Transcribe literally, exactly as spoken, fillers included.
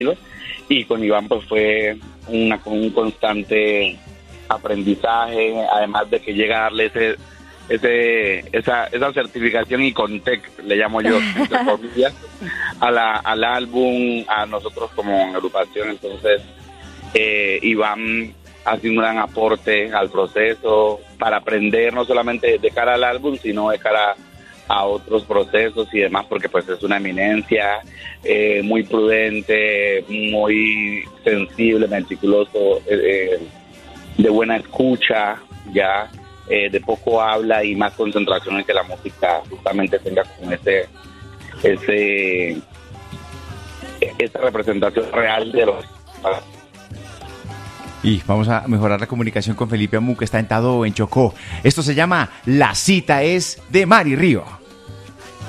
y con Iván pues fue una, un constante aprendizaje, además de que llega a darle ese, ese esa, esa certificación y Contec, le llamo yo, entre comillas, a la, al álbum, a nosotros como agrupación. Entonces eh, Iván hace un gran aporte al proceso para aprender no solamente de cara al álbum, sino de cara a otros procesos y demás, porque pues es una eminencia, eh, muy prudente, muy sensible, meticuloso, eh, de buena escucha, ya eh, de poco habla y más concentración en que la música justamente tenga con ese ese esa representación real de los. Y vamos a mejorar la comunicación con Felipe Amu, que está en Tado, en Chocó. Esto se llama La Cita es de Mari Río.